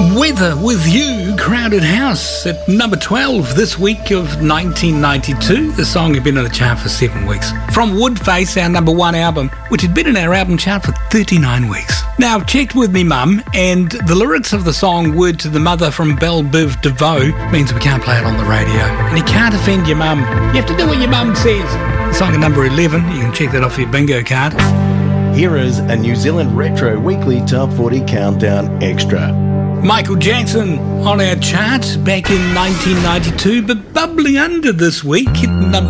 Weather With You, Crowded House, at number 12 this week of 1992. The song had been in the chart for 7 weeks. From Woodface, our number 1 album, which had been in our album chart for 39 weeks. Now, I've checked with me mum, and the lyrics of the song Word to the Mother from Belle Biv DeVoe means we can't play it on the radio. And you can't offend your mum. You have to do what your mum says. The song at number 11, you can check that off your bingo card. Here is a New Zealand Retro Weekly Top 40 Countdown Extra. Michael Jackson on our chart back in 1992, but bubbling under this week, hitting number